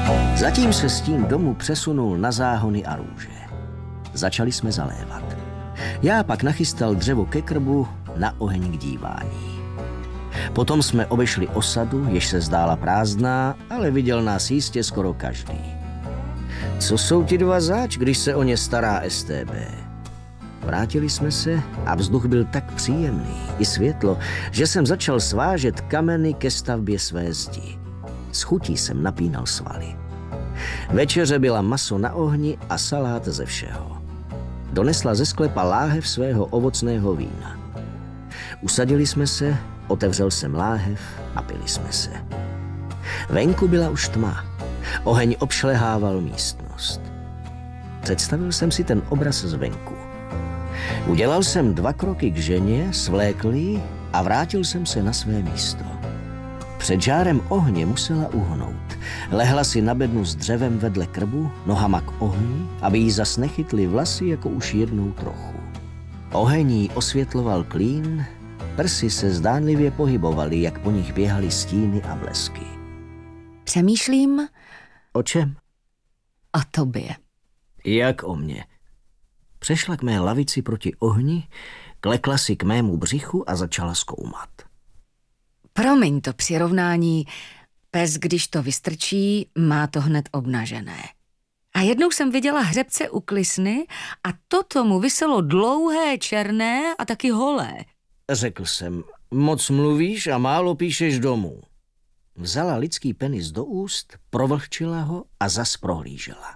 Zatím se stín domu přesunul na záhony a růže. Začali jsme zalévat. Já pak nachystal dřevo ke krbu, na oheň k dívání. Potom jsme obešli osadu, jež se zdála prázdná, ale viděl nás jistě skoro každý. Co jsou ti dva zač, když se o ně stará STB? Vrátili jsme se a vzduch byl tak příjemný, i světlo, že jsem začal svážet kameny ke stavbě své zdi. S chutí jsem napínal svaly. Večeře byla maso na ohni a salát ze všeho. Donesla ze sklepa láhev svého ovocného vína. Usadili jsme se, otevřel jsem láhev a pili jsme se. Venku byla už tma. Oheň obšlehával místnost. Představil jsem si ten obraz zvenku. Udělal jsem 2 kroky k ženě, svlékl ji a vrátil jsem se na své místo. Před žárem ohně musela uhnout. Lehla si na bednu s dřevem vedle krbu, nohama k ohni, aby jí zas nechytly vlasy jako už jednou trochu. Oheň jí osvětloval klín, prsy se zdánlivě pohybovaly, jak po nich běhaly stíny a blesky. Přemýšlím... O čem? O tobě. Jak o mně? Přešla k mé lavici proti ohni, klekla si k mému břichu a začala zkoumat. Promiň to přirovnání. Pes, když to vystrčí, má to hned obnažené. A jednou jsem viděla hřebce u klisny a to tomu viselo dlouhé, černé a taky holé. Řekl jsem, moc mluvíš a málo píšeš domů. Vzala lidský penis do úst, provlhčila ho a zas prohlížela.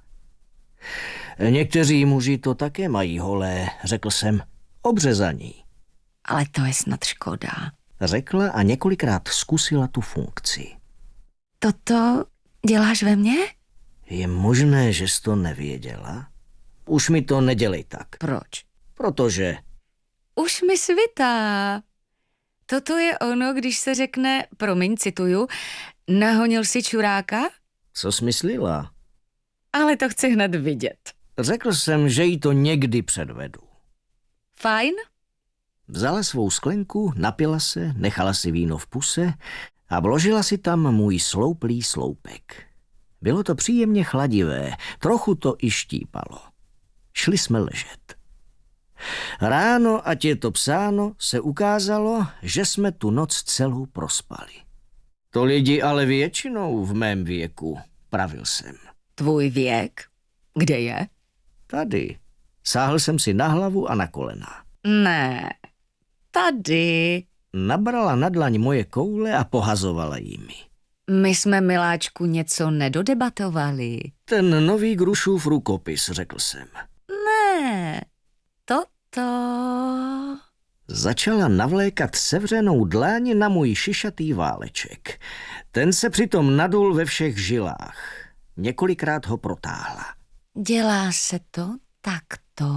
Někteří muži to také mají holé, řekl jsem, obřezaní. Ale to je snad škoda. Řekla a několikrát zkusila tu funkci. Toto děláš ve mně? Je možné, že jsi to nevěděla? Už mi to nedělej tak. Proč? Protože... Už mi svitá. Toto je ono, když se řekne, promiň, cituju, nahonil si čuráka? Co jsi myslela? Ale to chci hned vidět. Řekl jsem, že jí to někdy předvedu. Fajn? Vzala svou sklenku, napila se, nechala si víno v puse a vložila si tam můj slouplý sloupek. Bylo to příjemně chladivé, trochu to i štípalo. Šli jsme ležet. Ráno, ať je to psáno, se ukázalo, že jsme tu noc celou prospali. To lidi ale většinou v mém věku, pravil jsem. Tvůj věk? Kde je? Tady. Sáhl jsem si na hlavu a na kolena. Ne, tady. Nabrala na dlaň moje koule a pohazovala jimi. My jsme, miláčku, něco nedodebatovali. Ten nový Grušův rukopis, řekl jsem. Ne, toto... Začala navlékat sevřenou dláň na můj šišatý váleček. Ten se přitom nadul ve všech žilách. Několikrát ho protáhla. Dělá se to takto?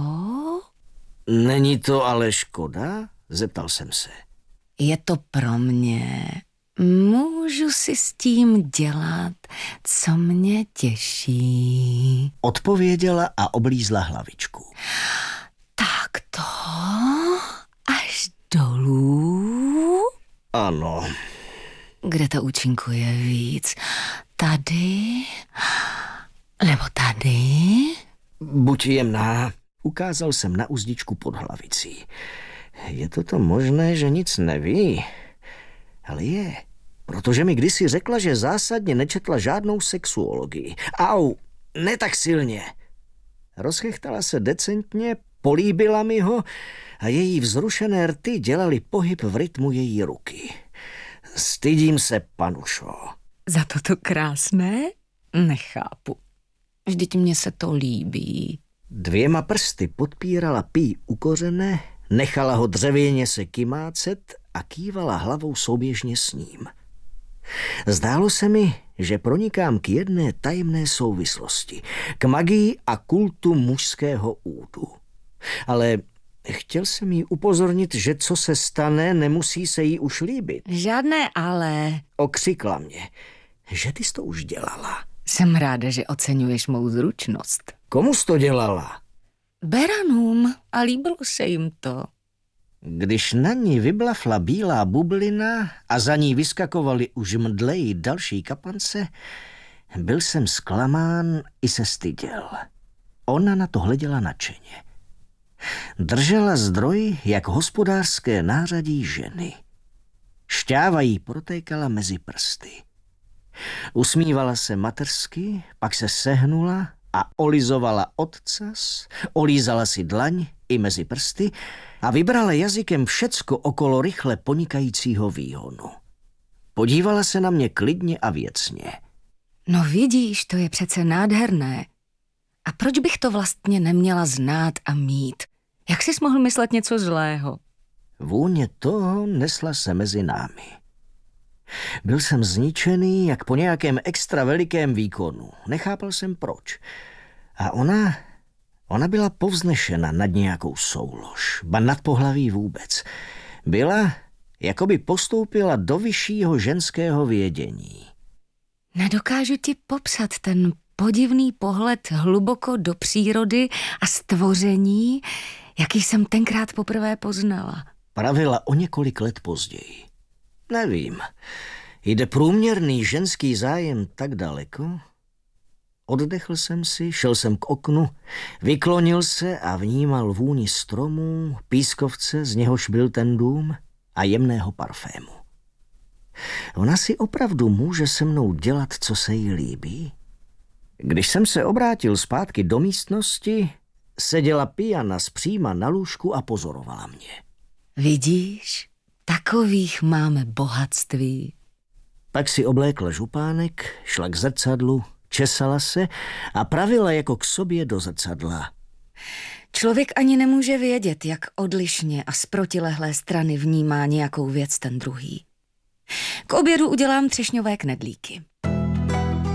Není to ale škoda? Zeptal jsem se. Je to pro mě. Můžu si s tím dělat, co mě těší. Odpověděla a oblízla hlavičku. Tak to až dolů? Ano. Kde to účinkuje víc? Tady? Nebo tady? Buď jemná. Ukázal jsem na uzdičku pod hlavicí. Je to možné, že nic neví? Ale je, protože mi kdysi řekla, že zásadně nečetla žádnou sexuologii. Au, ne tak silně. Rozchechtala se decentně, políbila mi ho a její vzrušené rty dělaly pohyb v rytmu její ruky. Stydím se, panušo. Za to krásné? Nechápu. Vždyť mně se to líbí. 2 prsty podpírala pí ukořené, nechala ho dřevěně se kymácet a kývala hlavou souběžně s ním. Zdálo se mi, že pronikám k jedné tajemné souvislosti, k magii a kultu mužského údu. Ale chtěl jsem jí upozornit, že co se stane, nemusí se jí už líbit. Žádné ale. Okřikla mě, že ty jsi to už dělala. Jsem ráda, že oceňuješ mou zručnost. Komu jsi to dělala? Beranům a líbilo se jim to. Když na ní vyblafla bílá bublina a za ní vyskakovaly už mdleji další kapance, Byl jsem zklamán i se styděl. Ona na to hleděla nadšeně. Držela zdroj jak hospodářské nářadí ženy. Šťáva jí protékala mezi prsty. Usmívala se mateřsky, pak se sehnula a olizovala ocas, olízala si dlaň i mezi prsty a vybrala jazykem všecko okolo rychle ponikajícího výhonu. Podívala se na mě klidně a věcně. No vidíš, to je přece nádherné. A proč bych to vlastně neměla znát a mít? Jak jsi mohl myslet něco zlého? Vůně toho nesla se mezi námi. Byl jsem zničený jak po nějakém extra velikém výkonu. Nechápal jsem proč. A ona byla povznešena nad nějakou soulož, ba nad pohlaví vůbec. Byla, jako by postoupila do vyššího ženského vědění. Nedokážu ti popsat ten podivný pohled hluboko do přírody a stvoření, jaký jsem tenkrát poprvé poznala. Pravila o několik let později. Nevím, jde průměrný ženský zájem tak daleko? Oddechl jsem si, šel jsem k oknu, vyklonil se a vnímal vůni stromů, pískovce, z něhož byl ten dům, a jemného parfému. Ona si opravdu může se mnou dělat, co se jí líbí? Když jsem se obrátil zpátky do místnosti, seděla pijana zpříma na lůžku a pozorovala mě. Vidíš, takových máme bohatství. Pak si oblékla župánek, šla k zrcadlu, česala se a pravila jako k sobě do zrcadla. Člověk ani nemůže vědět, jak odlišně a z protilehlé strany vnímá nějakou věc ten druhý. K obědu udělám třešňové knedlíky.